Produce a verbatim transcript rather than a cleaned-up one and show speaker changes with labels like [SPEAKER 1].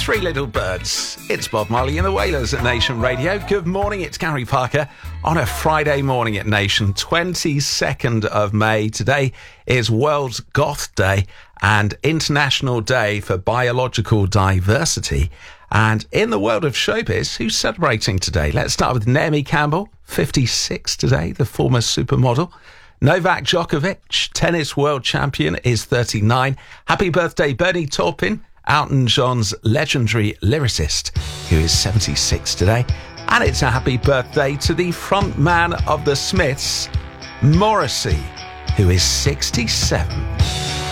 [SPEAKER 1] Three Little Birds. It's Bob Marley and the Wailers at Nation Radio. Good morning, it's Gary Parker on a Friday morning at Nation, twenty-second of May. Today is World Goth Day and International Day for Biological Diversity. And in the world of showbiz, who's celebrating today? Let's start with Naomi Campbell, fifty-six today, the former supermodel. Novak Djokovic, tennis world champion, is thirty-nine. Happy birthday, Bernie Taupin, Elton John's legendary lyricist, who is seventy-six today. And it's a happy birthday to the front man of the Smiths, Morrissey, who is sixty-seven.